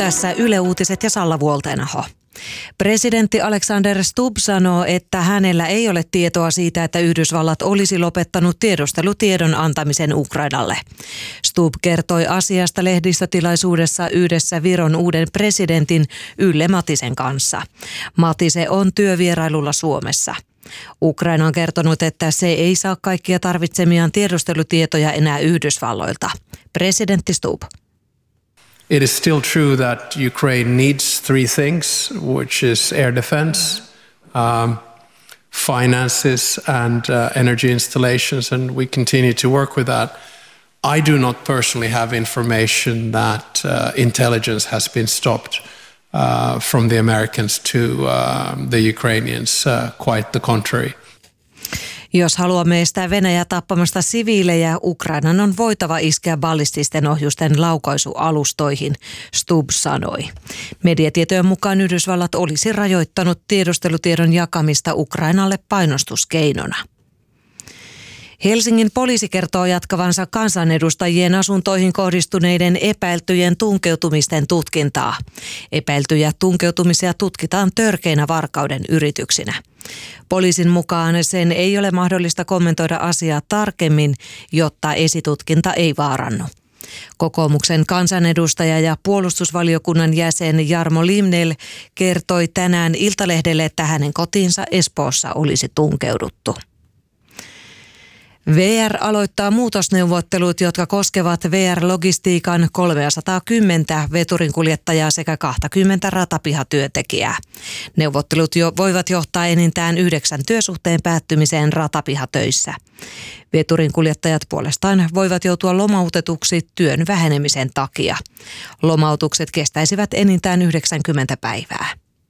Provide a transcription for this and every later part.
Tässä Yle Uutiset ja Salla Vuoltenaho. Presidentti Alexander Stubb sanoo, että hänellä ei ole tietoa siitä, että Yhdysvallat olisi lopettanut tiedustelutiedon antamisen Ukrainalle. Stubb kertoi asiasta lehdistötilaisuudessa yhdessä Viron uuden presidentin Yle Matisen kanssa. Matise on työvierailulla Suomessa. Ukraina on kertonut, että se ei saa kaikkia tarvitsemiaan tiedustelutietoja enää Yhdysvalloilta. Presidentti Stubb. It is still true that Ukraine needs three things, which is air defense, finances and energy installations, and we continue to work with that. I do not personally have information that intelligence has been stopped from the Americans to the Ukrainians, quite the contrary. Jos haluamme estää Venäjä tappamasta siviilejä, Ukrainan on voitava iskeä ballististen ohjusten laukaisualustoihin, Stubb sanoi. Mediatietojen mukaan Yhdysvallat olisi rajoittanut tiedustelutiedon jakamista Ukrainalle painostuskeinona. Helsingin poliisi kertoo jatkavansa kansanedustajien asuntoihin kohdistuneiden epäiltyjen tunkeutumisten tutkintaa. Epäiltyjä tunkeutumisia tutkitaan törkeinä varkauden yrityksinä. Poliisin mukaan sen ei ole mahdollista kommentoida asiaa tarkemmin, jotta esitutkinta ei vaarannu. Kokoomuksen kansanedustaja ja puolustusvaliokunnan jäsen Jarmo Limnell kertoi tänään Iltalehdelle, että hänen kotiinsa Espoossa olisi tunkeuduttu. VR aloittaa muutosneuvottelut, jotka koskevat VR-logistiikan 310 veturinkuljettajaa sekä 20 ratapihatyöntekijää. Neuvottelut voivat johtaa enintään 9 työsuhteen päättymiseen ratapihatöissä. Veturinkuljettajat puolestaan voivat joutua lomautetuksi työn vähenemisen takia. Lomautukset kestäisivät enintään 90 päivää.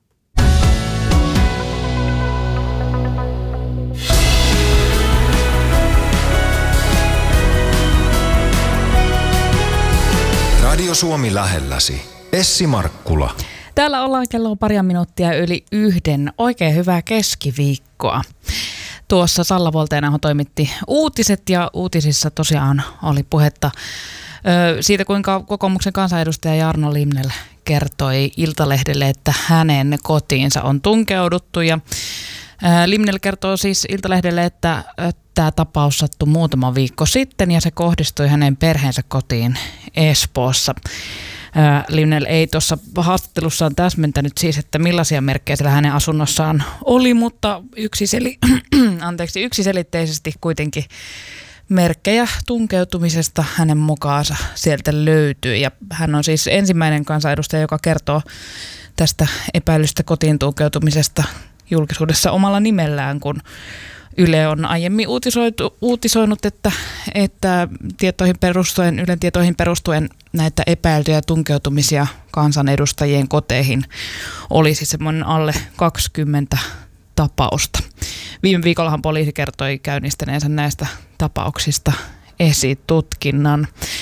Radio Suomi lähelläsi. Essi Markkula. Täällä ollaan kello paria minuuttia yli 1. Oikein hyvää keskiviikkoa. Tuossa Salla Vuoltenaho toimitti uutiset ja uutisissa tosiaan oli puhetta siitä, kuinka kokoomuksen kansanedustaja Jarno Limnell kertoi Iltalehdelle, että hänen kotiinsa on tunkeuduttu ja Limnell kertoo siis Iltalehdelle, että tämä tapaus sattui muutama viikko sitten ja se kohdistui hänen perheensä kotiin Espoossa. Limnell ei tuossa haastattelussaan täsmentänyt siis, että millaisia merkkejä siellä hänen asunnossaan oli, mutta yksiselitteisesti kuitenkin merkkejä tunkeutumisesta hänen mukaansa sieltä löytyy. Ja hän on siis ensimmäinen kansanedustaja, joka kertoo tästä epäilystä kotiin tunkeutumisesta julkisuudessa omalla nimellään, kun Yle on aiemmin uutisoinut, että Ylen tietoihin perustuen näitä epäiltyjä tunkeutumisia kansanedustajien koteihin olisi semmoinen alle 20 tapausta. Viime viikollahan poliisi kertoi käynnistäneensä näistä tapauksista esitutkinnan.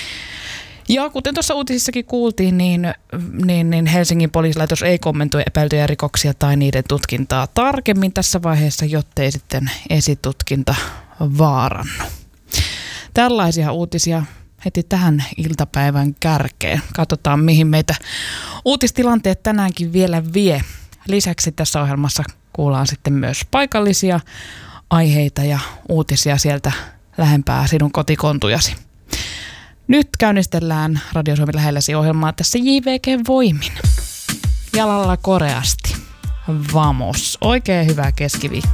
Ja kuten tuossa uutisissakin kuultiin, niin Helsingin poliisilaitos ei kommentoi epäiltyjä rikoksia tai niiden tutkintaa tarkemmin tässä vaiheessa, jottei sitten esitutkinta vaarannu. Tällaisia uutisia heti tähän iltapäivän kärkeen. Katsotaan, mihin meitä uutistilanteet tänäänkin vielä vie. Lisäksi tässä ohjelmassa kuullaan sitten myös paikallisia aiheita ja uutisia sieltä lähempää sinun kotikontujasi. Nyt käynnistellään Radio Suomi lähelläsi ohjelmaa tässä JVG-voimin. Jalalla koreasti. Vamos. Oikein hyvää keskiviikkoa.